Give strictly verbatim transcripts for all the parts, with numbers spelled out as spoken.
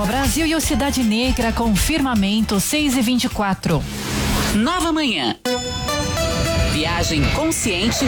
Nova Brasil e o Cidade Negra com firmamento seis e vinte e quatro. Nova Manhã. Viagem consciente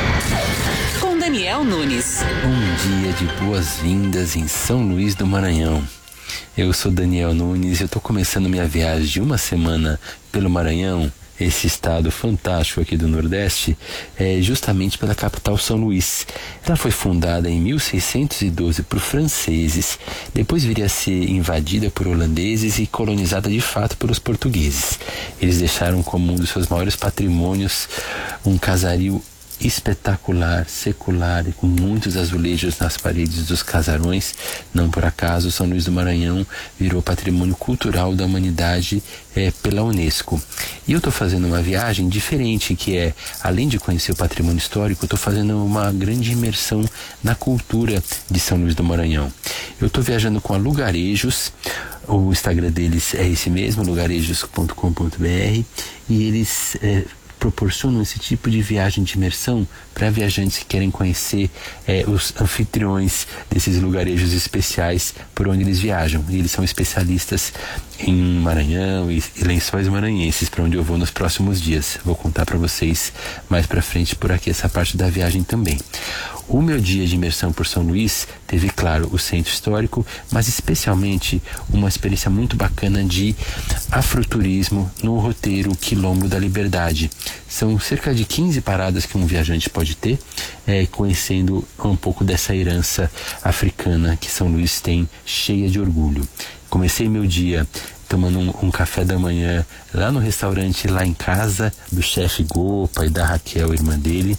com Daniel Nunes. Um dia de boas-vindas em São Luís do Maranhão. Eu sou Daniel Nunes e eu tô começando minha viagem de uma semana pelo Maranhão, esse estado fantástico aqui do Nordeste, é justamente pela capital São Luís. Ela foi fundada em mil seiscentos e doze por franceses, depois viria a ser invadida por holandeses e colonizada de fato pelos portugueses. Eles deixaram como um dos seus maiores patrimônios um casario espetacular, secular e com muitos azulejos nas paredes dos casarões. Não por acaso, São Luís do Maranhão virou patrimônio cultural da humanidade é, pela Unesco. E eu estou fazendo uma viagem diferente, que é, além de conhecer o patrimônio histórico, eu estou fazendo uma grande imersão na cultura de São Luís do Maranhão. Eu estou viajando com a Lugarejos. O Instagram deles é esse mesmo, lugarejos ponto com ponto br, e eles é, proporcionam esse tipo de viagem de imersão para viajantes que querem conhecer é, os anfitriões desses lugarejos especiais por onde eles viajam. E eles são especialistas em Maranhão e, e lençóis maranhenses, para onde eu vou nos próximos dias. Vou contar para vocês mais para frente por aqui essa parte da viagem também. O meu dia de imersão por São Luís teve, claro, o centro histórico, mas especialmente uma experiência muito bacana de afroturismo no roteiro Quilombo da Liberdade. São cerca de quinze paradas que um viajante pode ter, é, conhecendo um pouco dessa herança africana que São Luís tem, cheia de orgulho. Comecei meu dia tomando um, um café da manhã lá no restaurante Lá em Casa, do chefe Gopa e da Raquel, irmã dele.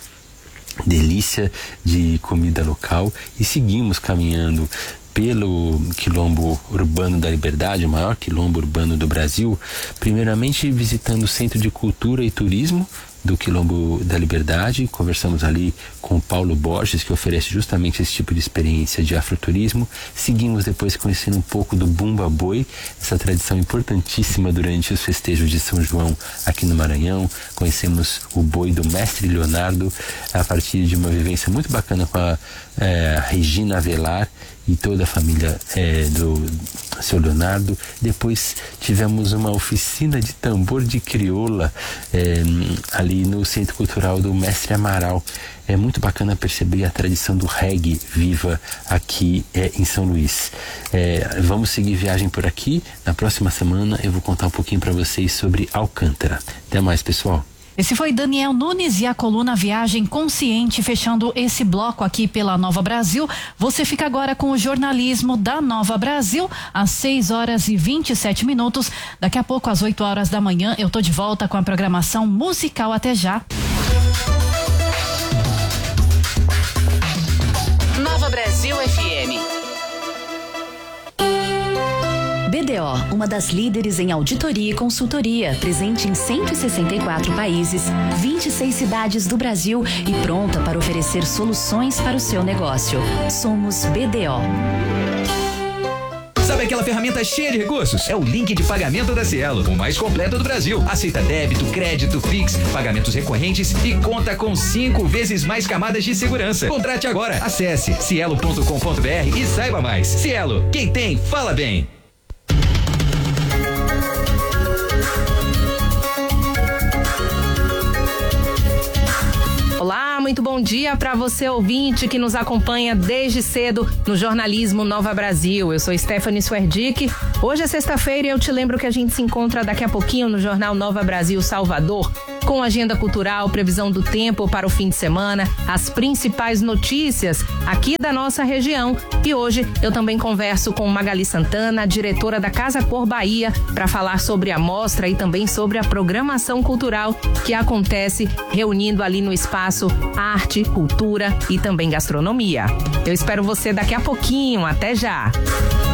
Delícia de comida local, e seguimos caminhando pelo Quilombo Urbano da Liberdade, o maior quilombo urbano do Brasil, primeiramente visitando o Centro de Cultura e Turismo do Quilombo da Liberdade. Conversamos ali com o Paulo Borges, que oferece justamente esse tipo de experiência de afroturismo. Seguimos depois conhecendo um pouco do Bumba Boi, essa tradição importantíssima durante os festejos de São João aqui no Maranhão. Conhecemos o boi do Mestre Leonardo a partir de uma vivência muito bacana com a, é, a Regina Avelar e toda a família é, do seu Leonardo. Depois tivemos uma oficina de tambor de crioula é, ali no Centro Cultural do Mestre Amaral. É muito bacana perceber a tradição do reggae viva aqui é, em São Luís. É, vamos seguir viagem por aqui. Na próxima semana eu vou contar um pouquinho para vocês sobre Alcântara. Até mais, pessoal. Esse foi Daniel Nunes e a coluna Viagem Consciente, fechando esse bloco aqui pela Nova Brasil. Você fica agora com o jornalismo da Nova Brasil, às seis horas e vinte e sete minutos. Daqui a pouco, às oito horas da manhã, eu tô de volta com a programação musical. Até já. Nova Brasil F M. B D O, uma das líderes em auditoria e consultoria, presente em cento e sessenta e quatro países, vinte e seis cidades do Brasil e pronta para oferecer soluções para o seu negócio. Somos B D O. Sabe aquela ferramenta cheia de recursos? É o link de pagamento da Cielo, o mais completo do Brasil. Aceita débito, crédito, Pix, pagamentos recorrentes e conta com cinco vezes mais camadas de segurança. Contrate agora. Acesse cielo ponto com ponto br e saiba mais. Cielo, quem tem, fala bem. Olá, muito bom dia para você ouvinte que nos acompanha desde cedo no jornalismo Nova Brasil. Eu sou Stephanie Swerdick. Hoje é sexta-feira e eu te lembro que a gente se encontra daqui a pouquinho no Jornal Nova Brasil Salvador, com agenda cultural, previsão do tempo para o fim de semana, as principais notícias aqui da nossa região. E hoje eu também converso com Magali Santana, diretora da Casa Cor Bahia, para falar sobre a mostra e também sobre a programação cultural que acontece reunindo ali no espaço arte, cultura e também gastronomia. Eu espero você daqui a pouquinho. Até já!